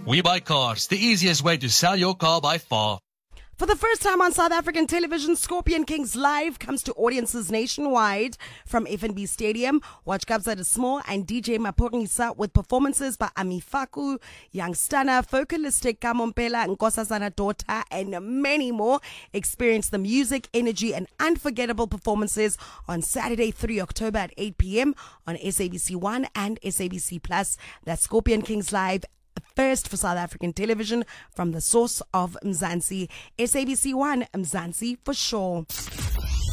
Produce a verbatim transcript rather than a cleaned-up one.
We Buy Cars, the easiest way to sell your car by far. For the first time on South African television, Scorpion Kings Live comes to audiences nationwide from F N B Stadium. Watch Kabza De Small and D J Mapurisa with performances by Amifaku, Young Stunner, Focalistic, Kamompela, Nkosazana Daughter, and many more. Experience the music, energy, and unforgettable performances on Saturday, the third of October at eight p.m. on S A B C one and S A B C Plus. That's Scorpion Kings Live. First for South African television from the source of Mzansi. S A B C one, Mzansi for sure.